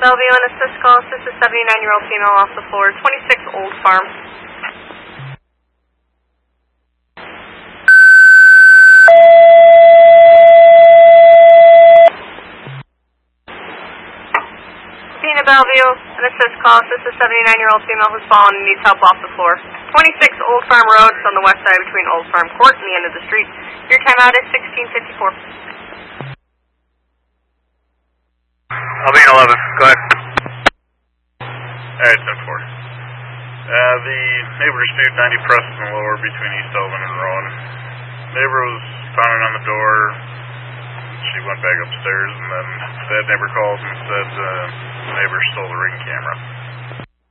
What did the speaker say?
Bellevue and assist call. Assist a 79-year-old female off the floor. 26 Old Farm. Athena Bellevue and assist call. Assist a 79-year-old female who's fallen and needs help off the floor. 26 Old Farm Road. It's on the west side between Old Farm Court and the end of the street. Your timeout is 16:54. I'll be in 11. Go ahead. Alright, 10-4. The neighbor dispute 90 Preston Lower between East Elvin and Rowan. Neighbor was pounding on the door. She went back upstairs, and then that neighbor called and said the neighbor stole the ring camera.